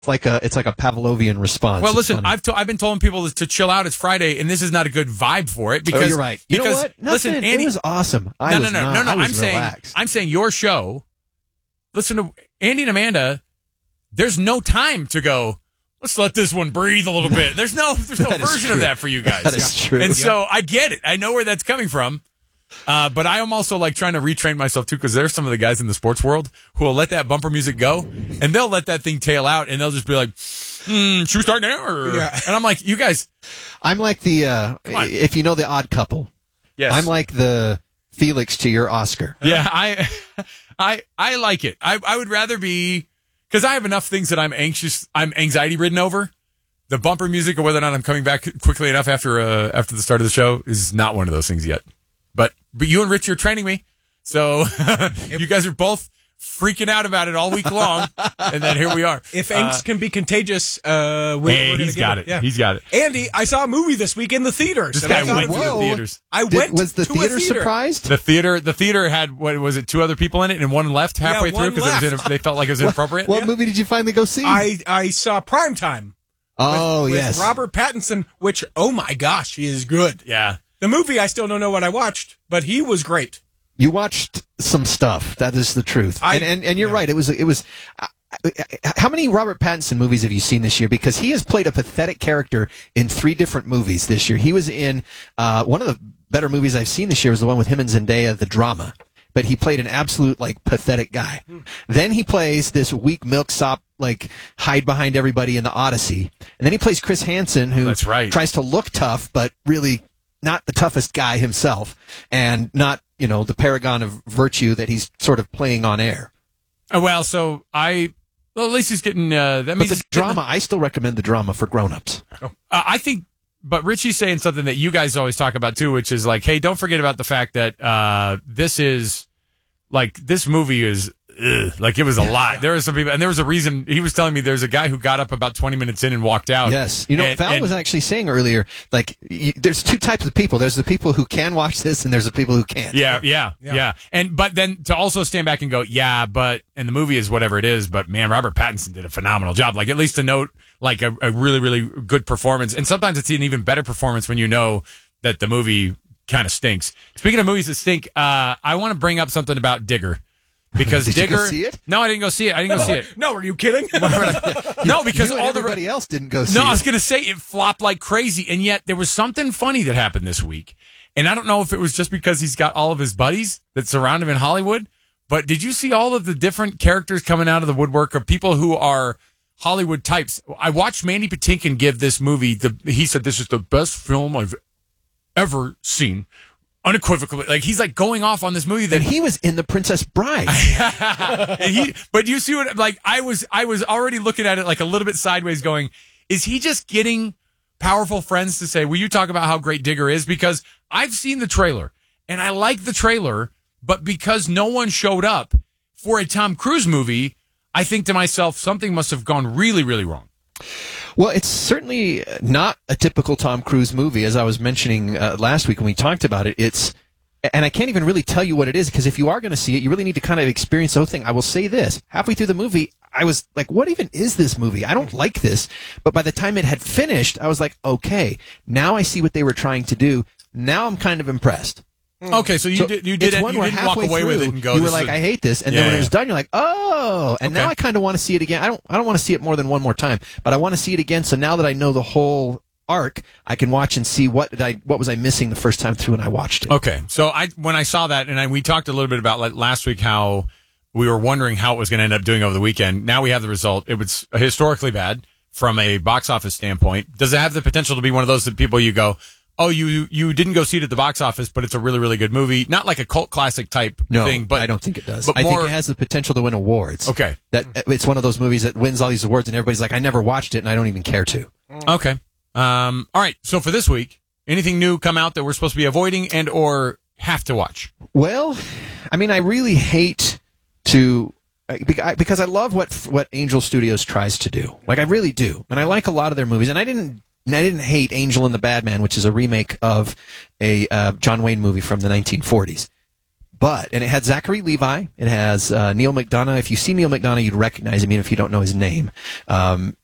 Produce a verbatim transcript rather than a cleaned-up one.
like a it's like a Pavlovian response. Well, It's listen, funny. I've to, I've been telling people to chill out. It's Friday, and this is not a good vibe for it because oh, you're right. You because, know what? Nothing, listen, Andy, it was awesome. I no, was no, no, not, no, no. I was I'm saying relaxed. I'm saying your show. Listen to Andy and Amanda. There's no time to go. Let's let this one breathe a little bit. There's no there's no That is version true. of that for you guys. That is true. And so I get it. I know where that's coming from. Uh, but I am also like trying to retrain myself too, because there's some of the guys in the sports world who will let that bumper music go, and they'll let that thing tail out, and they'll just be like, hmm, "Should we start now?" Or, Yeah. And I'm like, "You guys." I'm like the uh, on. if you know The Odd Couple. Yes. I'm like the Felix to your Oscar. Yeah, I, I, I like it. I, I would rather be, because I have enough things that I'm anxious, I'm anxiety ridden over. The bumper music, or whether or not I'm coming back quickly enough after uh, after the start of the show, is not one of those things yet. But but you and Rich are training me, so you guys are both freaking out about it all week long, and then here we are. If angst Uh, can be contagious, uh, we, hey, we're gonna he's give got it. Yeah. He's got it. Andy, I saw a movie this week in the theaters. This and I guy thought, went to the whoa. theaters. I Did- went was the to theater, a theater surprised? The theater, the theater had what was it? Two other people in it, and one left halfway Yeah, through one because left. they felt like it was inappropriate. What movie did you finally go see? I, I saw Primetime. oh with yes, Robert Pattinson, which, oh my gosh, he is good. Yeah. The movie, I still don't know what I watched, but he was great. You watched some stuff. That is the truth. I- and, and and you're yeah. right. It was it was. Uh, how many Robert Pattinson movies have you seen this year? Because he has played a pathetic character in three different movies this year. He was in uh, one of the better movies I've seen this year was the one with him and Zendaya, The Drama. But he played an absolute like pathetic guy. Hmm. Then he plays this weak milksop, like hide behind everybody in the Odyssey. And then he plays Chris Hansen, who That's right. tries to look tough, but really not the toughest guy himself, and not, you know, the paragon of virtue that he's sort of playing on air. Uh, well, so I, well, at least he's getting, uh, that But means the he's getting- drama, I still recommend the drama for grown-ups. Uh, I think, but Richie's saying something that you guys always talk about too, which is like, hey, don't forget about the fact that uh, this is, like, this movie is, ugh, like, it was a lot. There was some people, and there was a reason, he was telling me there's a guy who got up about twenty minutes in and walked out. Yes. You know, And- Val and- was actually saying earlier, like, y there's two types of people. There's the people who can watch this, and there's the people who can't. Yeah, yeah, yeah, Yeah. And, but then to also stand back and go, yeah, but, and the movie is whatever it is, but man, Robert Pattinson did a phenomenal job. Like, at least to note, like, a, a really, really good performance. And sometimes it's an even better performance when you know that the movie kind of stinks. Speaking of movies that stink, uh, I want to bring up something about Digger. Because Did you Digger. go see it? No, I didn't go see it. I didn't go see it. No, are you kidding? No, because You and all the everybody else didn't go see No, it. I was going to say it flopped like crazy, and yet there was something funny that happened this week. And I don't know if it was just because he's got all of his buddies that surround him in Hollywood, but did you see all of the different characters coming out of the woodwork of people who are Hollywood types? I watched Mandy Patinkin give this movie, the, he said, this is the best film I've ever seen. Unequivocally. Like, he's like going off on this movie that And he was in The Princess Bride. and he, but you see what, like, I was, I was already looking at it like a little bit sideways going, is he just getting powerful friends to say, will you talk about how great Digger is? Because I've seen the trailer and I like the trailer, but because no one showed up for a Tom Cruise movie, I think to myself, something must have gone really, really wrong. Well, it's certainly not a typical Tom Cruise movie, as I was mentioning uh, last week when we talked about it. It's, and I can't even really tell you what it is, because if you are going to see it, you really need to kind of experience the whole thing. I will say this. Halfway through the movie, I was like, what even is this movie? I don't like this. But by the time it had finished, I was like, okay, now I see what they were trying to do. Now I'm kind of impressed. Okay, so you So did, you it's did, one you where didn't walk halfway away with through, it and go, you were this like, is- I hate this. And Yeah, then when yeah. it was done, you're like, oh. And Okay. now I kind of want to see it again. I don't, I don't want to see it more than one more time, but I want to see it again. So now that I know the whole arc, I can watch and see what did I, what was I missing the first time through when I watched it. Okay, so I when I saw that, and I, we talked a little bit about like last week how we were wondering how it was going to end up doing over the weekend. Now we have the result. It was historically bad from a box office standpoint. Does it have the potential to be one of those that people you go, oh, you you didn't go see it at the box office, but it's a really, really good movie. Not like a cult classic type No, thing, but I don't think it does. but I more- think it has the potential to win awards. Okay. That it's one of those movies that wins all these awards, and everybody's like, I never watched it, and I don't even care to. Okay. Um, all right. So for this week, anything new come out that we're supposed to be avoiding and or have to watch? Well, I mean, I really hate to because I love what what Angel Studios tries to do. Like, I really do, and I like a lot of their movies. And I didn't I didn't hate Angel and the Bad Man, which is a remake of a uh, John Wayne movie from the nineteen forties. but, and it had Zachary Levi. It has uh, Neil McDonough. If you see Neil McDonough, you'd recognize him, even if you don't know his name. Um,